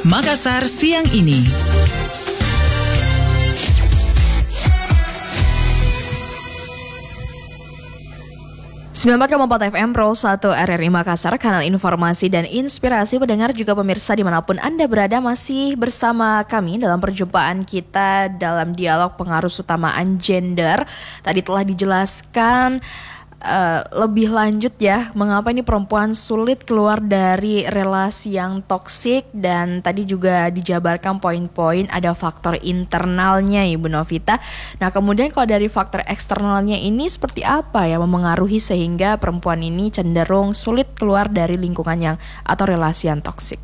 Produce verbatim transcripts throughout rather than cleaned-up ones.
Makassar siang ini. sembilan puluh empat koma empat F M Pro satu R R I Makassar, kanal informasi dan inspirasi pendengar juga pemirsa dimanapun Anda berada, masih bersama kami dalam perjumpaan kita dalam dialog pengaruh utamaan gender. Tadi telah dijelaskan Uh, lebih lanjut ya, mengapa ini perempuan sulit keluar dari relasi yang toksik, dan tadi juga dijabarkan poin-poin ada faktor internalnya Ibu Novita. Nah kemudian kalau dari faktor eksternalnya ini seperti apa ya memengaruhi sehingga perempuan ini cenderung sulit keluar dari lingkungan yang atau relasi yang toksik?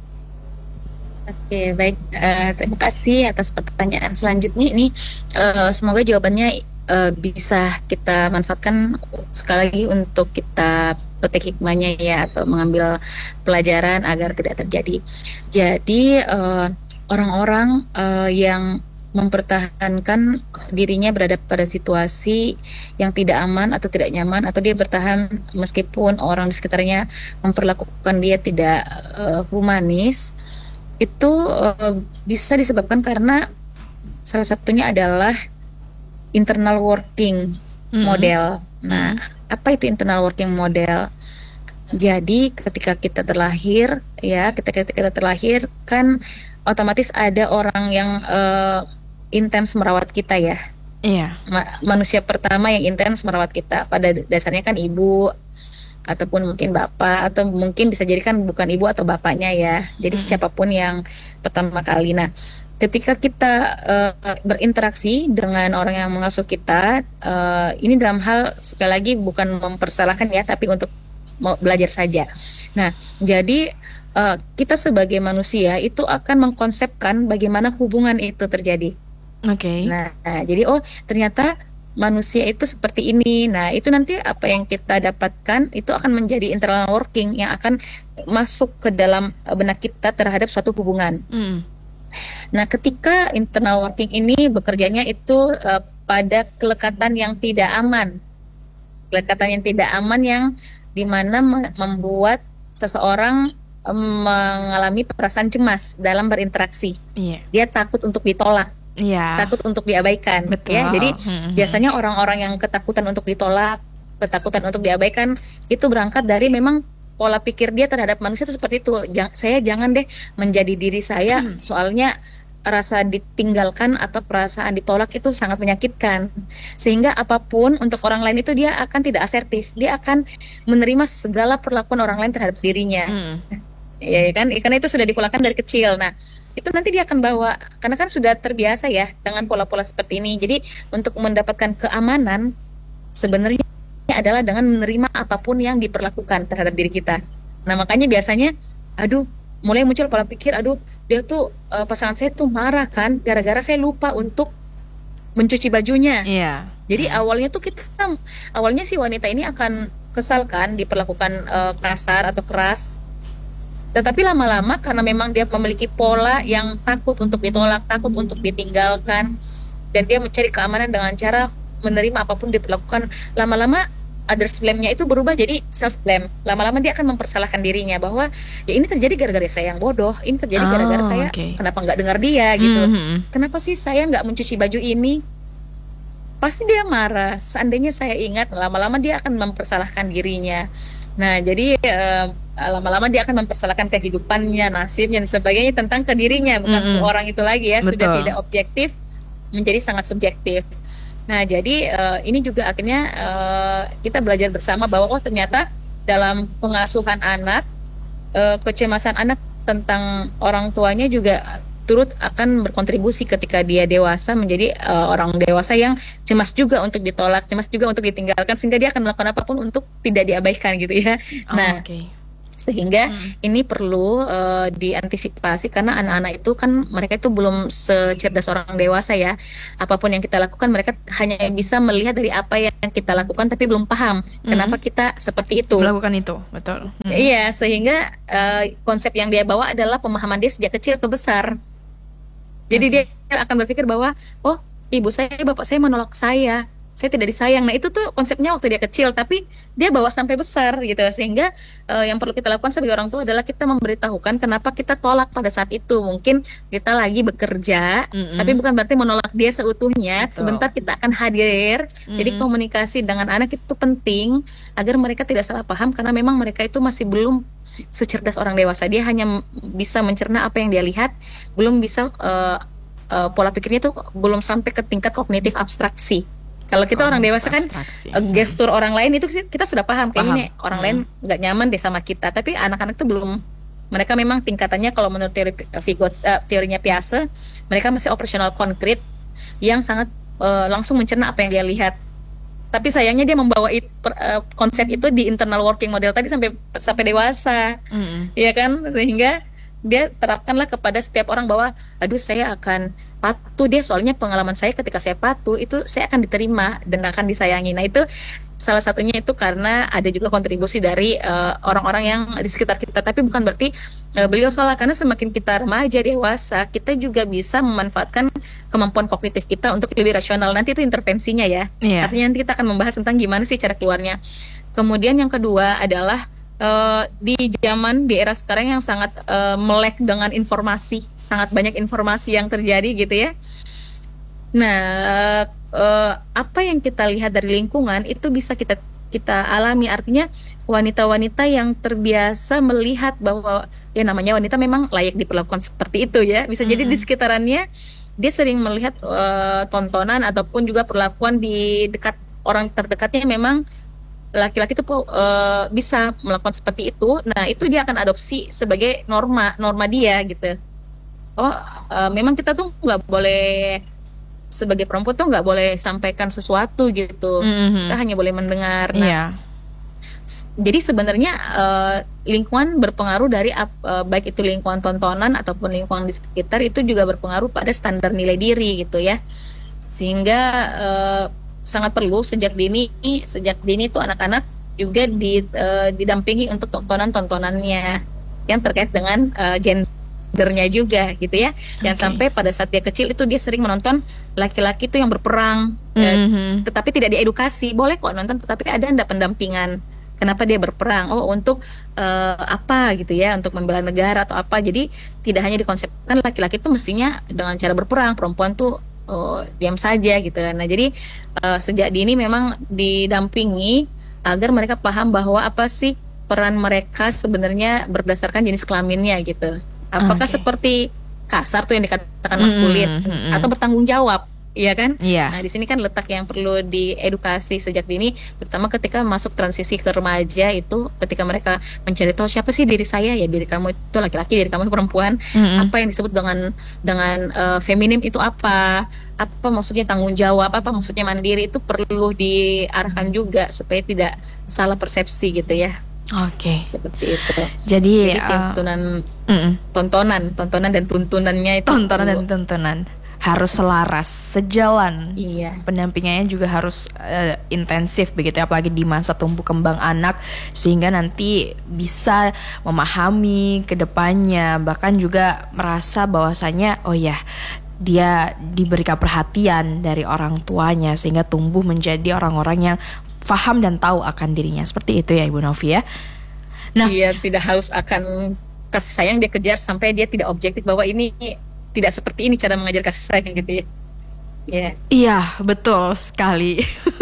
Oke, baik. Uh, terima kasih atas pertanyaan selanjutnya ini. Uh, semoga jawabannya uh, bisa kita manfaatkan sekali lagi untuk kita petik hikmahnya ya, atau mengambil pelajaran agar tidak terjadi. Jadi uh, orang-orang uh, yang mempertahankan dirinya berada pada situasi yang tidak aman atau tidak nyaman, atau dia bertahan meskipun orang di sekitarnya memperlakukan dia tidak uh, humanis, itu uh, bisa disebabkan karena salah satunya adalah internal working mm-hmm. model. Nah, mm-hmm. apa itu internal working model? Jadi ketika kita terlahir, ya, ketika kita terlahir kan otomatis ada orang yang uh, intens merawat kita ya. Iya. Ma- manusia pertama yang intens merawat kita pada dasarnya kan ibu, ataupun mungkin bapak, atau mungkin bisa jadi kan bukan ibu atau bapaknya ya. Jadi hmm. siapapun yang pertama kali. Nah, ketika kita uh, berinteraksi dengan orang yang mengasuh kita, uh, ini dalam hal sekali lagi bukan mempersalahkan ya, tapi untuk mau belajar saja. Nah, jadi uh, kita sebagai manusia itu akan mengkonsepkan bagaimana hubungan itu terjadi. Oke. Okay. Nah, nah, jadi oh ternyata manusia itu seperti ini. Nah, itu nanti apa yang kita dapatkan itu akan menjadi internal working yang akan masuk ke dalam benak kita terhadap suatu hubungan. Mm. Nah, ketika internal working ini bekerjanya itu uh, pada kelekatan yang tidak aman. Kelekatan yang tidak aman yang dimana membuat seseorang um, mengalami perasaan cemas dalam berinteraksi. Yeah. Dia takut untuk ditolak. Ya. Takut untuk diabaikan. Betul. Ya, jadi hmm. biasanya orang-orang yang ketakutan untuk ditolak, ketakutan untuk diabaikan itu berangkat dari memang pola pikir dia terhadap manusia itu seperti itu. Jang, saya jangan deh menjadi diri saya, hmm. soalnya rasa ditinggalkan atau perasaan ditolak itu sangat menyakitkan. Sehingga apapun untuk orang lain itu dia akan tidak asertif. Dia akan menerima segala perlakuan orang lain terhadap dirinya. Hmm. Ya kan? Karena itu sudah dipolakan dari kecil. Nah, itu nanti dia akan bawa, karena kan sudah terbiasa ya dengan pola-pola seperti ini. Jadi untuk mendapatkan keamanan sebenarnya adalah dengan menerima apapun yang diperlakukan terhadap diri kita. Nah, makanya biasanya aduh mulai muncul pola pikir, aduh dia tuh uh, pasangan saya tuh marah kan gara-gara saya lupa untuk mencuci bajunya. Iya. Jadi awalnya tuh kita awalnya si wanita ini akan kesal kan diperlakukan uh, kasar atau keras. Tetapi lama-lama karena memang dia memiliki pola yang takut untuk ditolak, takut untuk ditinggalkan, dan dia mencari keamanan dengan cara menerima apapun diperlakukan, lama-lama others blame-nya itu berubah jadi self blame. Lama-lama dia akan mempersalahkan dirinya bahwa ya ini terjadi gara-gara saya yang bodoh, ini terjadi oh, gara-gara saya okay. kenapa nggak dengar dia gitu, mm-hmm. kenapa sih saya nggak mencuci baju ini. Pasti dia marah. Seandainya saya ingat, lama-lama dia akan mempersalahkan dirinya. Nah, jadi uh, lama-lama dia akan mempersalahkan kehidupannya, nasibnya, dan sebagainya tentang ke dirinya, bukan mm-hmm. ke orang itu lagi ya. Betul. Sudah tidak objektif, menjadi sangat subjektif. Nah, jadi uh, ini juga akhirnya uh, kita belajar bersama bahwa oh ternyata dalam pengasuhan anak, uh, kecemasan anak tentang orang tuanya juga turut akan berkontribusi ketika dia dewasa menjadi uh, orang dewasa yang cemas juga untuk ditolak, cemas juga untuk ditinggalkan, sehingga dia akan melakukan apapun untuk tidak diabaikan gitu ya. Oh, nah, okay. sehingga hmm. ini perlu uh, diantisipasi karena anak-anak itu kan mereka itu belum secerdas orang dewasa ya. Apapun yang kita lakukan mereka hanya bisa melihat dari apa yang kita lakukan tapi belum paham hmm. kenapa kita seperti itu. Melakukan itu, betul. Hmm. Iya, sehingga uh, konsep yang dia bawa adalah pemahaman dia sejak kecil ke besar. Jadi okay. dia akan berpikir bahwa oh ibu saya, bapak saya menolak saya, saya tidak disayang. Nah itu tuh konsepnya waktu dia kecil, tapi dia bawa sampai besar gitu. Sehingga eh, yang perlu kita lakukan sebagai orang tua adalah kita memberitahukan kenapa kita tolak pada saat itu. Mungkin kita lagi bekerja, Mm-mm. tapi bukan berarti menolak dia seutuhnya. Betul. Sebentar kita akan hadir. Jadi Mm-mm. komunikasi dengan anak itu penting agar mereka tidak salah paham, karena memang mereka itu masih belum secerdas orang dewasa. Dia hanya m- bisa mencerna apa yang dia lihat, belum bisa eh, eh, pola pikirnya itu belum sampai ke tingkat kognitif abstraksi. Kalau kita orang dewasa kan Abstraksi. eh, gestur orang lain itu sih kita sudah paham, kayak Paham. ini orang Hmm. lain nggak nyaman deh sama kita. Tapi anak-anak itu belum, mereka memang tingkatannya kalau menurut teori eh, Vygots- eh, teorinya Piaget, mereka masih operasional konkret yang sangat eh, langsung mencerna apa yang dia lihat. Tapi sayangnya dia membawa it- per- eh, konsep itu di internal working model tadi sampai sampai dewasa. Mm-mm. Iya kan, sehingga dia terapkanlah kepada setiap orang bahwa aduh saya akan patuh deh, soalnya pengalaman saya ketika saya patuh itu saya akan diterima dan akan disayangi. Nah itu salah satunya itu karena ada juga kontribusi dari eh, orang-orang yang di sekitar kita, tapi bukan berarti eh, beliau salah, karena semakin kita remaja dewasa kita juga bisa memanfaatkan kemampuan kognitif kita untuk lebih rasional. Nanti itu intervensinya ya. Iya. Artinya nanti kita akan membahas tentang gimana sih cara keluarnya. Kemudian yang kedua adalah eh, di zaman di era sekarang yang sangat eh, melek dengan informasi, sangat banyak informasi yang terjadi gitu ya. Nah, eh, apa yang kita lihat dari lingkungan itu bisa kita kita alami. Artinya wanita-wanita yang terbiasa melihat bahwa ya namanya wanita memang layak diperlakukan seperti itu ya. Bisa jadi di Mm-mm. sekitarannya dia sering melihat eh, tontonan ataupun juga perlakuan di dekat orang terdekatnya, memang laki-laki itu eh, bisa melakukan seperti itu. Nah, itu dia akan adopsi sebagai norma norma dia gitu. Oh, eh, memang kita tuh nggak boleh, sebagai perempuan tuh nggak boleh sampaikan sesuatu gitu. Mhm. Kita hanya boleh mendengar. Nah, Iya. s- jadi sebenarnya eh, lingkungan berpengaruh dari ap- eh, baik itu lingkungan tontonan ataupun lingkungan di sekitar, itu juga berpengaruh pada standar nilai diri gitu ya. Sehingga eh, sangat perlu sejak dini sejak dini tuh anak-anak juga di, eh, didampingi untuk tontonan-tontonannya yang terkait dengan eh, gendernya juga gitu ya. Jangan Oke. sampai pada saat dia kecil itu dia sering menonton laki-laki itu yang berperang, eh, Mhm. tetapi tidak diedukasi. Boleh kok nonton, tetapi ada anda pendampingan. Kenapa dia berperang? Oh, untuk eh, apa gitu ya? Untuk membela negara atau apa? Jadi tidak hanya dikonsepkan laki-laki itu mestinya dengan cara berperang, perempuan tuh oh, diam saja gitu. Nah, jadi eh, sejak dini memang didampingi agar mereka paham bahwa apa sih peran mereka sebenarnya berdasarkan jenis kelaminnya gitu. Apakah Oke. seperti kasar tuh yang dikatakan maskulin, Mm, mm, mm. atau bertanggung jawab, iya kan? Iya. Nah, di sini kan letak yang perlu diedukasi sejak dini, terutama ketika masuk transisi ke remaja itu, ketika mereka mencari tahu siapa sih diri saya, ya diri kamu itu laki-laki, diri kamu itu perempuan, Mm-mm. apa yang disebut dengan dengan eh, feminim itu apa, apa maksudnya tanggung jawab, apa maksudnya mandiri, itu perlu diarahkan juga supaya tidak salah persepsi gitu ya, Oke. seperti itu. Jadi, Jadi uh, tuntunan mm-mm. tontonan, tontonan dan tuntunannya itu tontonan dan perlu. tontonan harus selaras, sejalan. Iya. Pendampingannya juga harus eh, intensif begitu ya, apalagi di masa tumbuh kembang anak, sehingga nanti bisa memahami ke depannya, bahkan juga merasa bahwasanya oh ya, dia diberikan perhatian dari orang tuanya, sehingga tumbuh menjadi orang-orang yang paham dan tahu akan dirinya. Seperti itu ya Ibu Novi ya. Nah, Dia tidak harus akan kasih sayang dia kejar sampai dia tidak objektif bahwa ini tidak seperti ini cara mengajar kasih sayang gitu ya. Iya. iya, betul sekali.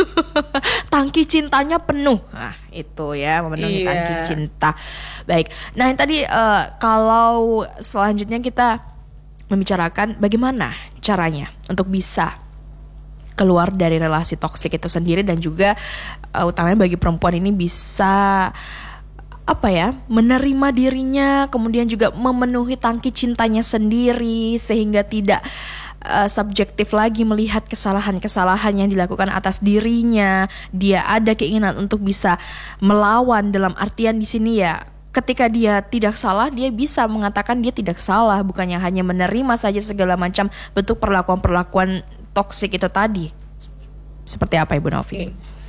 Tangki cintanya penuh. Nah, itu ya, memenuhi Iya. tangki cinta. Baik. Nah, yang tadi eh, kalau selanjutnya kita membicarakan bagaimana caranya untuk bisa keluar dari relasi toksik itu sendiri, dan juga eh, utamanya bagi perempuan ini bisa apa ya, menerima dirinya, kemudian juga memenuhi tangki cintanya sendiri, sehingga tidak uh, subjektif lagi melihat kesalahan-kesalahan yang dilakukan atas dirinya. Dia ada keinginan untuk bisa melawan, dalam artian di sini ya, ketika dia tidak salah, dia bisa mengatakan dia tidak salah, bukannya hanya menerima saja segala macam bentuk perlakuan-perlakuan toksik itu tadi. Seperti apa Ibu Novi?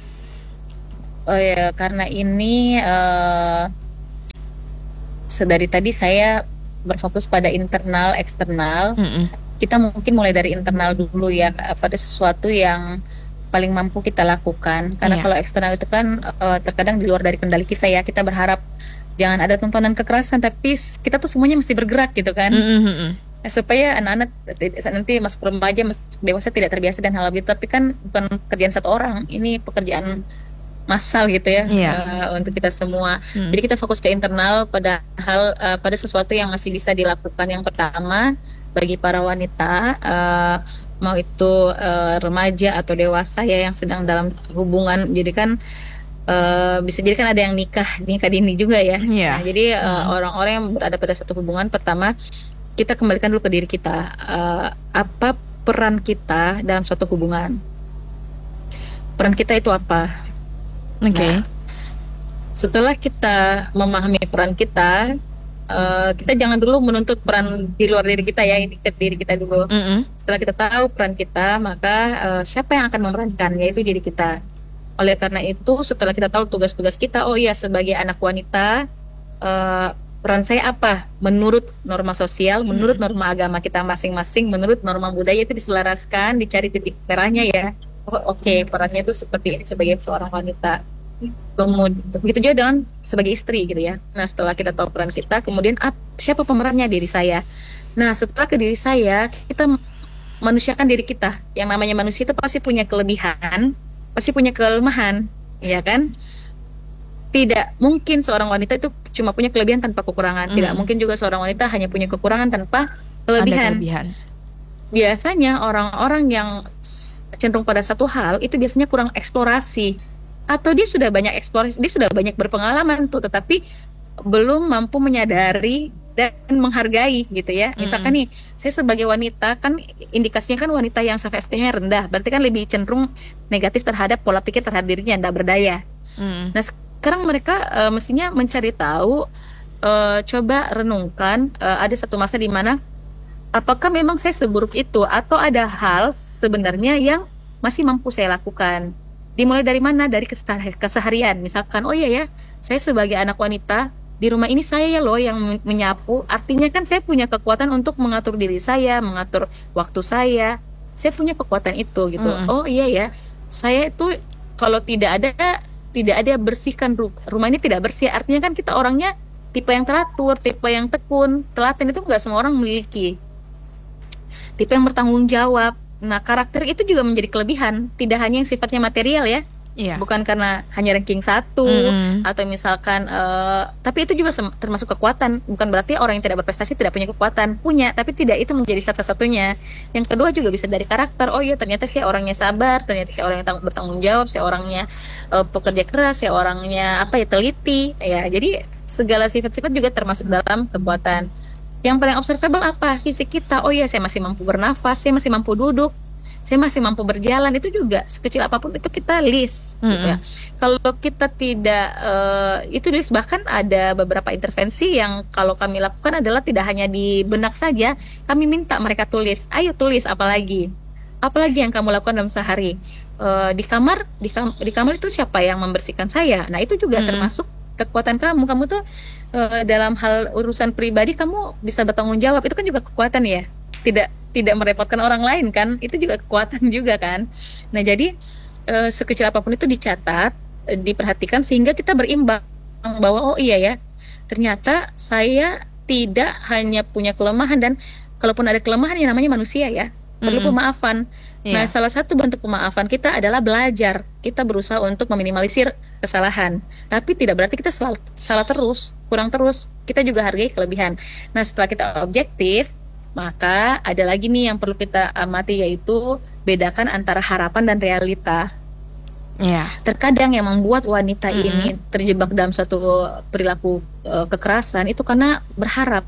Oh ya, karena ini eh, sedari tadi saya berfokus pada internal, eksternal. Mm-mm. Kita mungkin mulai dari internal dulu ya, pada sesuatu yang paling mampu kita lakukan. Karena Iya. kalau eksternal itu kan uh, terkadang di luar dari kendali kita ya. Kita berharap jangan ada tontonan kekerasan, tapi s- kita tuh semuanya mesti bergerak gitu kan. Mm-mm-mm. Nah, supaya anak-anak t- nanti masuk remaja, masuk dewasa tidak terbiasa dan hal gitu. Tapi kan bukan pekerjaan satu orang, ini pekerjaan massal gitu ya, Iya. uh, untuk kita semua. Hmm. Jadi kita fokus ke internal pada hal uh, pada sesuatu yang masih bisa dilakukan. Yang pertama bagi para wanita, uh, mau itu uh, remaja atau dewasa ya yang sedang dalam hubungan, jadi kan uh, bisa jadi kan ada yang nikah nikah dini juga ya. Iya. Nah, jadi uh, Hmm. orang-orang yang berada pada satu hubungan, pertama kita kembalikan dulu ke diri kita. Uh, apa peran kita dalam suatu hubungan? Peran kita itu apa? Oke. Nah, setelah kita memahami peran kita, eh, kita jangan dulu menuntut peran di luar diri kita ya, ini ke diri kita dulu. Mm-mm. Setelah kita tahu peran kita, maka eh, siapa yang akan memerankan, yaitu diri kita. Oleh karena itu, setelah kita tahu tugas-tugas kita, oh iya sebagai anak wanita, eh, peran saya apa? Menurut norma sosial, menurut norma agama kita masing-masing, menurut norma budaya itu diselaraskan, dicari titik merahnya ya. Oh, oke, perannya itu seperti ini sebagai seorang wanita. Kemudian begitu juga dengan sebagai istri gitu ya. Nah, setelah kita tahu peran kita, kemudian ap- siapa pemerannya? Diri saya. Nah, setelah ke diri saya, kita manusiakan diri kita. Yang namanya manusia itu pasti punya kelebihan, pasti punya kelemahan, ya kan? Tidak mungkin seorang wanita itu cuma punya kelebihan tanpa kekurangan. Tidak Mm. mungkin juga seorang wanita hanya punya kekurangan tanpa Ada kelebihan. kelebihan. Biasanya orang-orang yang s- cenderung pada satu hal itu biasanya kurang eksplorasi, atau dia sudah banyak eksplorasi, dia sudah banyak berpengalaman tuh, tetapi belum mampu menyadari dan menghargai gitu ya. Misalkan nih, saya sebagai wanita kan indikasinya kan wanita yang self esteemnya rendah, berarti kan lebih cenderung negatif terhadap pola pikir terhadap dirinya, tidak berdaya. Mm. Nah, sekarang mereka eh, mestinya mencari tahu, eh, coba renungkan, eh, ada satu masa di mana apakah memang saya seburuk itu, atau ada hal sebenarnya yang masih mampu saya lakukan. Dimulai dari mana? Dari keseh- keseharian. Misalkan, oh iya ya, saya sebagai anak wanita di rumah ini saya ya loh yang men- menyapu. Artinya kan saya punya kekuatan untuk mengatur diri saya, mengatur waktu saya. Saya punya kekuatan itu gitu. Mm-mm. Oh iya ya, saya itu kalau tidak ada tidak ada bersihkan ru- rumah ini tidak bersih. Artinya kan kita orangnya tipe yang teratur, tipe yang tekun, telaten itu nggak semua orang memiliki. Tipe yang bertanggung jawab. Nah, karakter itu juga menjadi kelebihan, tidak hanya yang sifatnya material ya. Iya. Bukan karena hanya ranking satu Mm-mm. atau misalkan eh, tapi itu juga sem- termasuk kekuatan. Bukan berarti orang yang tidak berprestasi tidak punya kekuatan, punya, tapi tidak itu menjadi satu-satunya. Yang kedua juga bisa dari karakter. Oh iya, ternyata saya orangnya sabar, ternyata saya orang yang tang- bertanggung jawab, saya orangnya eh, pekerja keras, saya orangnya apa ya, teliti ya. Jadi segala sifat-sifat juga termasuk dalam kekuatan. Yang paling observable apa? Fisik kita. Oh iya, saya masih mampu bernafas, saya masih mampu duduk, saya masih mampu berjalan. Itu juga sekecil apapun itu kita list gitu ya. Kalau kita tidak eh, itu list, bahkan ada beberapa intervensi yang kalau kami lakukan adalah tidak hanya di benak saja, kami minta mereka tulis. Ayo tulis apalagi. Apalagi yang kamu lakukan dalam sehari. Eh, di kamar di, kam- di kamar itu siapa yang membersihkan saya? Nah, itu juga Mm-mm. termasuk kekuatan kamu. Kamu tuh eh, dalam hal urusan pribadi kamu bisa bertanggung jawab. Itu kan juga kekuatan ya. Tidak tidak merepotkan orang lain kan, itu juga kekuatan juga kan. Nah, jadi eh, sekecil apapun itu dicatat, eh, diperhatikan sehingga kita berimbang bahwa oh iya ya, ternyata saya tidak hanya punya kelemahan, dan kalaupun ada kelemahan yang namanya manusia ya, perlu Mm-mm. pemaafan. Nah, Iya. salah satu bentuk pemaafan kita adalah belajar. Kita berusaha untuk meminimalisir kesalahan. Tapi tidak berarti kita selalu salah terus, kurang terus. Kita juga hargai kelebihan. Nah, setelah kita objektif, maka ada lagi nih yang perlu kita amati, yaitu bedakan antara harapan dan realita. Iya. Terkadang yang membuat wanita Mm-mm. ini terjebak dalam suatu perilaku eh, kekerasan itu karena berharap.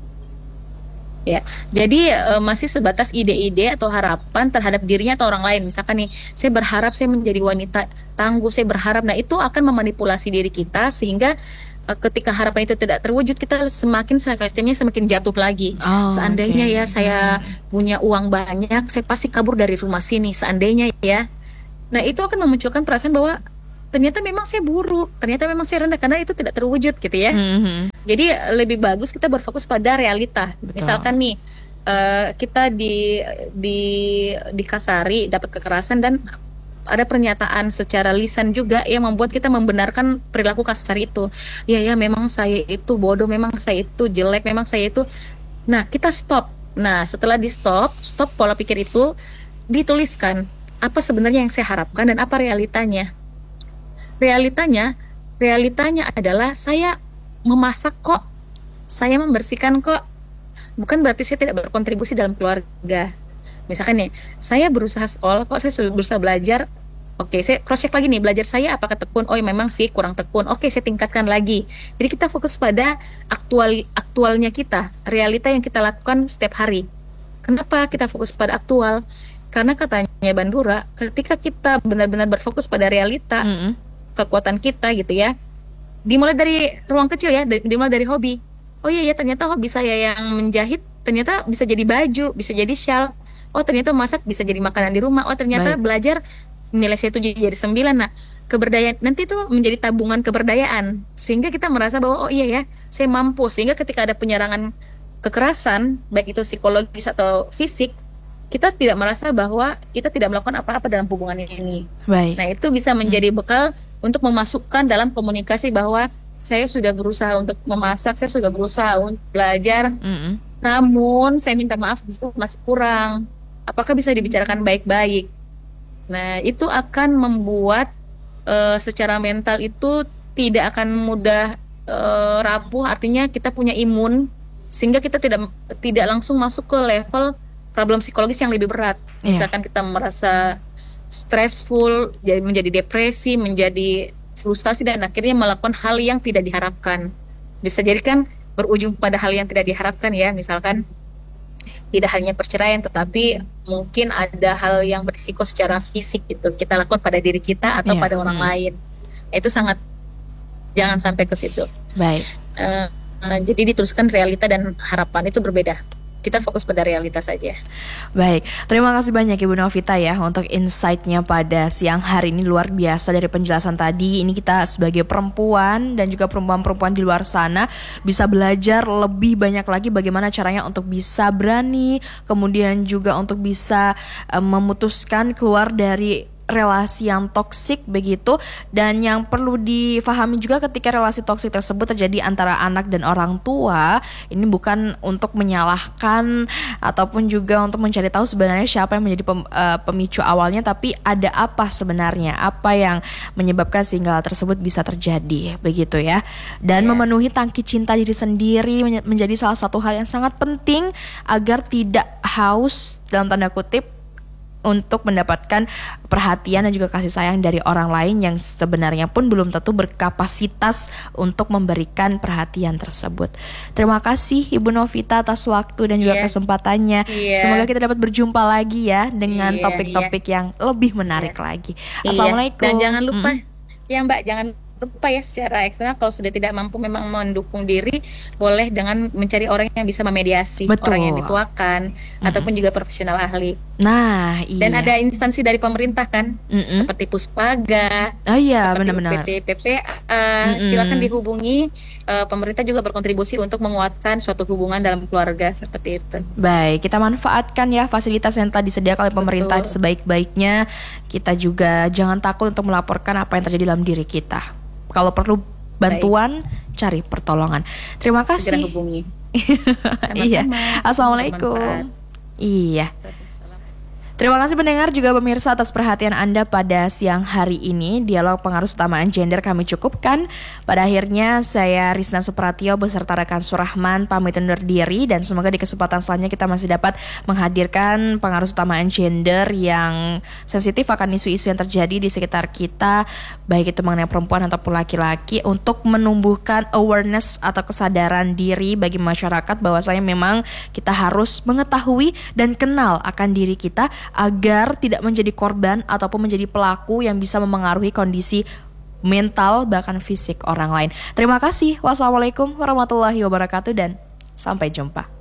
Ya, jadi eh, masih sebatas ide-ide atau harapan terhadap dirinya atau orang lain. Misalkan nih, saya berharap saya menjadi wanita tangguh, saya berharap. Nah, itu akan memanipulasi diri kita sehingga eh, ketika harapan itu tidak terwujud, kita semakin self-esteemnya semakin jatuh lagi. Oh, Seandainya oke. ya saya punya uang banyak, saya pasti kabur dari rumah sini. Seandainya ya. Nah, itu akan memunculkan perasaan bahwa ternyata memang saya buruk, ternyata memang saya rendah, karena itu tidak terwujud gitu ya. Mhm. Jadi lebih bagus kita berfokus pada realita. Betul. Misalkan nih eh, kita di di dikasari, dapat kekerasan, dan ada pernyataan secara lisan juga yang membuat kita membenarkan perilaku kasar itu. Ya ya memang saya itu bodoh, memang saya itu jelek, memang saya itu. Nah, kita stop. Nah, setelah di stop, stop pola pikir itu, dituliskan apa sebenarnya yang saya harapkan dan apa realitanya. Realitanya, realitanya adalah saya memasak kok, saya membersihkan kok. Bukan berarti saya tidak berkontribusi dalam keluarga. Misalkan nih, saya berusaha sekolah kok, saya sudah berusaha belajar. Oke, saya cross check lagi nih, belajar saya apakah tekun? Oh, memang sih kurang tekun. Oke, saya tingkatkan lagi. Jadi kita fokus pada aktual aktualnya kita, realita yang kita lakukan setiap hari. Kenapa kita fokus pada aktual? Karena katanya Bandura, ketika kita benar-benar berfokus pada realita, mm-hmm. kekuatan kita gitu ya, dimulai dari ruang kecil ya, dimulai dari hobi. Oh iya ya, ternyata hobi saya yang menjahit ternyata bisa jadi baju, bisa jadi shawl. Oh ternyata masak bisa jadi makanan di rumah. Oh ternyata Baik. belajar nilai saya tujuh jadi sembilan. Nah, keberdayaan nanti itu menjadi tabungan keberdayaan, sehingga kita merasa bahwa oh iya ya, saya mampu. Sehingga ketika ada penyerangan kekerasan, baik itu psikologis atau fisik, kita tidak merasa bahwa kita tidak melakukan apa-apa dalam hubungan ini. Baik. Nah, itu bisa menjadi bekal untuk memasukkan dalam komunikasi bahwa saya sudah berusaha untuk memasak, saya sudah berusaha untuk belajar, mm-hmm. namun saya minta maaf itu masih kurang. Apakah bisa dibicarakan baik-baik? Nah, itu akan membuat uh, secara mental itu tidak akan mudah uh, rapuh. Artinya kita punya imun, sehingga kita tidak tidak langsung masuk ke level problem psikologis yang lebih berat. Yeah. Misalkan kita merasa stressful, jadi menjadi depresi, menjadi frustasi, dan akhirnya melakukan hal yang tidak diharapkan. Bisa jadi kan berujung pada hal yang tidak diharapkan ya, misalkan tidak hanya perceraian, tetapi mungkin ada hal yang berisiko secara fisik gitu kita lakukan pada diri kita atau yeah. pada orang hmm. lain. Itu sangat jangan sampai ke situ. Baik. Uh, uh, jadi diteruskan realita dan harapan itu berbeda. Kita fokus pada realitas saja. Baik, terima kasih banyak Ibu Novita ya untuk insight-nya pada siang hari ini, luar biasa dari penjelasan tadi. Ini kita sebagai perempuan dan juga perempuan-perempuan di luar sana bisa belajar lebih banyak lagi bagaimana caranya untuk bisa berani, kemudian juga untuk bisa uh, memutuskan keluar dari relasi yang toksik begitu. Dan yang perlu difahami juga ketika relasi toksik tersebut terjadi antara anak dan orang tua, ini bukan untuk menyalahkan ataupun juga untuk mencari tahu sebenarnya siapa yang menjadi pem, uh, pemicu awalnya, tapi ada apa sebenarnya, apa yang menyebabkan sehingga hal tersebut bisa terjadi begitu ya. Dan yeah. memenuhi tangki cinta diri sendiri menjadi salah satu hal yang sangat penting agar tidak haus dalam tanda kutip untuk mendapatkan perhatian dan juga kasih sayang dari orang lain yang sebenarnya pun belum tentu berkapasitas untuk memberikan perhatian tersebut. Terima kasih Ibu Novita atas waktu dan juga yeah. kesempatannya. Yeah. Semoga kita dapat berjumpa lagi ya dengan yeah, topik-topik yeah. yang lebih menarik yeah. lagi. Assalamualaikum. Dan jangan lupa mm. ya Mbak, jangan lupa ya secara eksternal kalau sudah tidak mampu memang mendukung diri, boleh dengan mencari orang yang bisa memediasi. Betul. Orang yang dituakan mm-hmm. ataupun juga profesional ahli. Nah, iya. Dan ada instansi dari pemerintah kan, mm-hmm. seperti Puspaga, oh iya, benar-benar. U P T P P A, mm-hmm. silakan dihubungi. Uh, pemerintah juga berkontribusi untuk menguatkan suatu hubungan dalam keluarga seperti itu. Baik, kita manfaatkan ya fasilitas yang telah disediakan oleh pemerintah Betul. sebaik-baiknya. Kita juga jangan takut untuk melaporkan apa yang terjadi dalam diri kita. Kalau perlu bantuan, Baik. cari pertolongan. Terima kasih. Segera hubungi. Iya. Assalamualaikum. Iya. Terima kasih pendengar juga pemirsa atas perhatian Anda pada siang hari ini. Dialog pengaruh utamaan gender kami cukupkan. Pada akhirnya saya Rizna Supratio beserta rekan Surahman pamit undur diri, dan semoga di kesempatan selanjutnya kita masih dapat menghadirkan pengaruh utamaan gender yang sensitif akan isu-isu yang terjadi di sekitar kita, baik itu mengenai perempuan ataupun laki-laki, untuk menumbuhkan awareness atau kesadaran diri bagi masyarakat bahwasanya memang kita harus mengetahui dan kenal akan diri kita agar tidak menjadi korban ataupun menjadi pelaku yang bisa memengaruhi kondisi mental bahkan fisik orang lain. Terima kasih. Wassalamualaikum warahmatullahi wabarakatuh dan sampai jumpa.